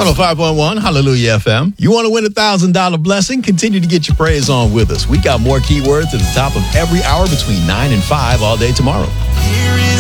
105.1 Hallelujah FM. You want to win $1,000 blessing? Continue to get your praise on with us. We got more keywords at the top of every hour between 9 and 5 all day tomorrow. Here is